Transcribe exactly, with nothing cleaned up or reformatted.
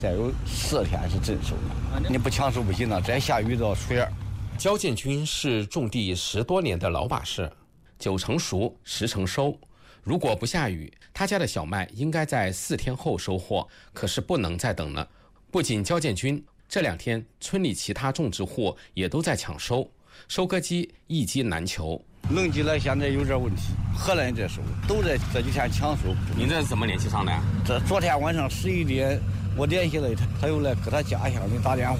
再有四天是真收了，你不抢收不行了，再下雨到水儿。 焦建军是种地十多年的老把式，九成熟，十成收。如果不下雨，他家的小麦应该在四天后收获，可是不能再等了。不仅焦建军，这两天村里其他种植户也都在抢收，收割机一机难求。 农机呢现在有点问题，荷兰在收，都在这几天抢收。 您这是怎么联系上的呀？ 这昨天晚上十一点，我联系了他，他又来给他家乡里打电话。